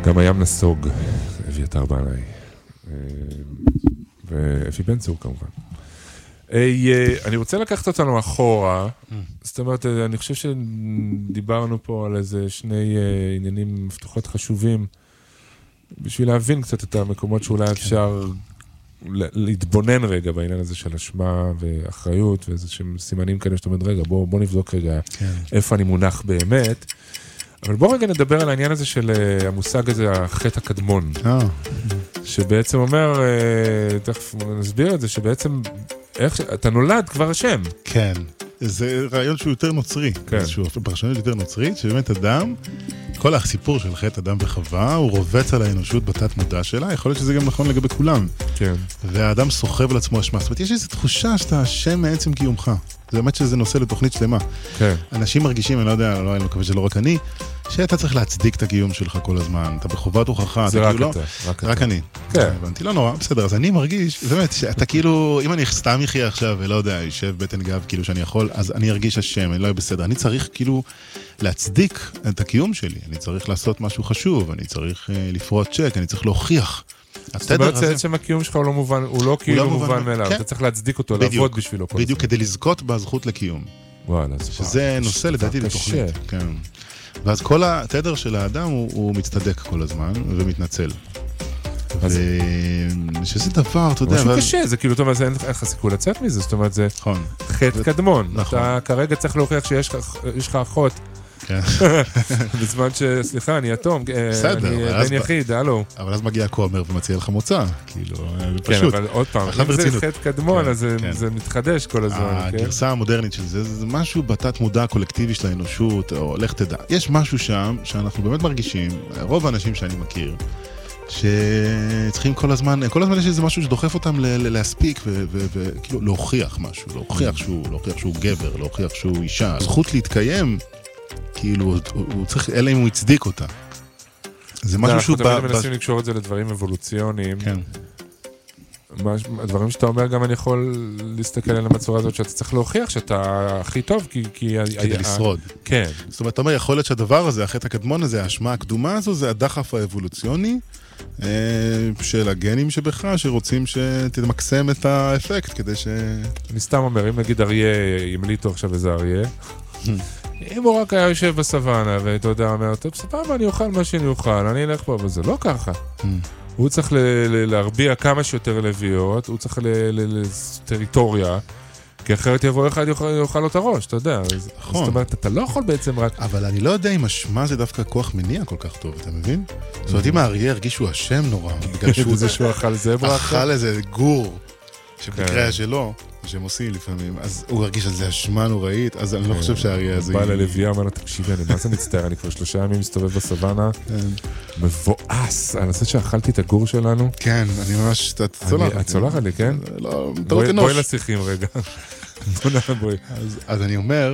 גם הים נסוג, אביתר בנאי. ואפי בן צור כמובן. אני רוצה לקחת אותנו אחורה, זאת אומרת, אני חושב שדיברנו פה על איזה שני עניינים מפתחות חשובים, בשביל להבין קצת את המקומות שאולי אפשר להתבונן רגע בעניין הזה של אשמה ואחריות, ואיזה שהם סימנים כאלה שאתה אומר, רגע, בוא נבדוק רגע איפה אני מונח באמת. אבל בואו רגע נדבר על העניין הזה של המושג הזה, החטא הקדמון. שבעצם אומר, תכף נסביר את זה, שבעצם אתה נולד כבר השם. כן. זה רעיון שהוא יותר נוצרי. כן. שהוא פרשנות יותר נוצרית, שבאמת אדם, כל הסיפור של חטא אדם וחווה, הוא רובץ על האנושות בתת מודע שלה, יכול להיות שזה גם נכון לגבי כולם. כן. והאדם סוחב על עצמו אשמה. זאת אומרת, יש איזו תחושה שאתה אשם מעצם קיומך. זה באמת שזה נושא לתוכנית שלמה. כן. אנשים מרגישים, אני לא יודע, אני מקווה שלא רק אני, שאתה צריך להצדיק את הקיום שלך כל הזמן. אתה בחובת הוכחה. זה רק אתה. רק אני. כן. הבנתי, לא נורא, בסדר. אז אני מרגיש, באמת, שאתה כאילו, אם אני סתם יחיה עכשיו, ולא יודע, יושב בטן גב, כאילו שאני יכול, אז אני ארגיש השם, אני לא אהיה בסדר. אני צריך כאילו להצדיק את הקיום שלי. אני צריך לעשות משהו חשוב, אני צריך לפרוט צ'ק, אני צריך להוכיח. זאת אומרת שעצם הקיום שלך הוא לא כאילו מובן מאליו, אתה צריך להצדיק אותו, לעבוד בשבילו. בדיוק, כדי לזכות בזכות לקיום. וואלה, שזה נושא לדעתי לתוכנית. כן. ואז כל התדר של האדם הוא מצטדק כל הזמן ומתנצל. שזה דבר, אתה יודע... משהו קשה, זה כאילו, אין לך סיכוי לצאת מזה, זאת אומרת, זה חטא קדמון. אתה כרגע צריך להוכיח שיש לך אחות, בזמן סליחה, אני אטום, אני בן יחיד, הלו. אבל אז מגיע כומר ומציע לך מוצא, כאילו, כן, פשוט. אבל עוד פעם, אם זה חטא קדמון, אז זה מתחדש כל הזמן. הגרסה המודרנית של זה, זה משהו בתת מודע הקולקטיבי של האנושות, או לך תדע. יש משהו שם, שאנחנו באמת מרגישים, רוב האנשים שאני מכיר, שצריכים כל הזמן יש איזה משהו שדוחף אותם להספיק, וכאילו להוכיח משהו, להוכיח שהוא גבר, להוכיח שהוא אישה. זכות להתקיים, כאילו, הוא צריך, אלא אם הוא הצדיק אותה. זה משהו שהוא... אנחנו תמיד מנסים לקשור את זה לדברים אבולוציוניים. כן. הדברים שאתה אומר, גם אני יכול להסתכל על המצורה הזאת, שאתה צריך להוכיח שאתה הכי טוב, כדי לשרוד. כן. זאת אומרת, אתה אומר, יכול להיות שהדבר הזה, החטא הקדמון הזה, האשמה הקדומה הזו, זה הדחף האבולוציוני של הגנים שבך, שרוצים שתמקסם את האפקט, כדי ש... אני סתם אומר, אם נגיד אריה, ימליטו עכשיו איזה אריה, אם הוא רק היה יושב בסוואנה, ואתה יודע, אומר, טוב, סבבה, אני אוכל מה שאני אוכל, אני אלך פה, אבל זה לא ככה. הוא צריך להרביע כמה שיותר לוויות, הוא צריך לטריטוריה, כי אחרת יבוא אחד יאכל לו את הראש, אתה יודע. זאת אומרת, אתה לא יכול בעצם רק... אבל אני לא יודע אם אשמה זה דווקא כוח מניע כל כך טוב, אתה מבין? זאת אומרת, אם האריה הרגיש שהוא אשם נורא, בגלל שהוא אכל זברה, אכל איזה גור, שבקרה שלו, שהם עושים לפעמים, אז הוא הרגיש על זה אשמה נוראית, אז אני לא חושב שהאריה הזה... בא ללוויה, אמר לה, תקשיבי, אני מה זה מצטער, אני כבר 3 ימים מסתובב בסוואנה, מבואס, אני חושב שאכלתי את הגור שלנו. כן, אני ממש... את צולחת לי, כן? לא, בואי לשיחים רגע. בואי. אז אני אומר...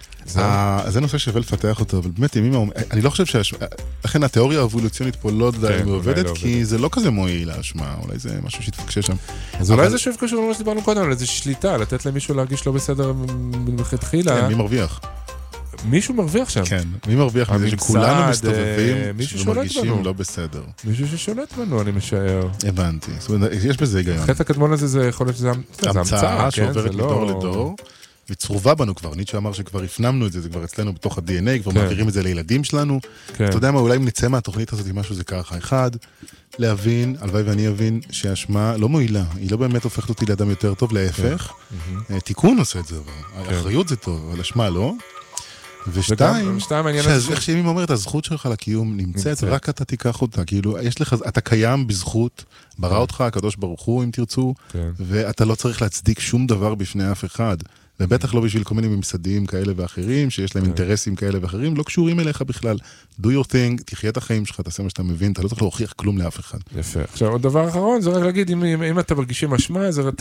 זה נושא שווה לפתח אותו, אבל באמת, אני לא חושב לכן התיאוריה האבולוציונית פה לא די מעובדת, כי זה לא כזה מועיל להשמעה, אולי זה משהו שהתפקשש שם. אז אולי זה שוב קשור למה שדיברנו קודם, על איזו שליטה, לתת למישהו להרגיש לא בסדר מלכתחילה. כן, מי מרוויח? מישהו מרוויח שם. כן, מי מרוויח מזה שכולנו מסתובבים ומרגישים לא בסדר. מישהו ששולט בנו, אני משער. הבנתי, זאת אומרת, יש בזה היגיון. החטא הקדמון הזה זה יכול להיות שזה המצאה שעוברת מדור לדור. וצרובה בנו כבר, ניטשה אמר שכבר הפנמנו את זה, זה כבר אצלנו בתוך ה-DNA, כבר מעבירים את זה לילדים שלנו. אתה יודע מה, אולי אם נצא מהתוכנית הזאת עם משהו זה ככה. אחד, להבין, הלוואי ואני אבין, שהאשמה לא מועילה, היא לא באמת הופכת אותי לאדם יותר טוב, להפך. תיקון עושה את זה, האחריות זה טוב, אבל אשמה לא. ושתיים, איך שאימי אומרת, הזכות שלך לקיום נמצאת, רק אתה תיקח אותה, כאילו, אתה קיים בזכות, ברא אותך, הקדוש ברוך הוא, אם תרצו, ואתה לא צריך להצדיק שום דבר בפני אף אחד. ובטח לא בשביל כל מיני ממסדיים כאלה ואחרים, שיש להם אינטרסים כאלה ואחרים, לא קשורים אליך בכלל. Do your thing, תחיה את החיים שלך, תעשה מה שאתה מבין, אתה לא צריך להוכיח כלום לאף אחד. יפה. עכשיו, עוד דבר אחרון, זה רק להגיד, אם אתה מרגישים אשמה, זה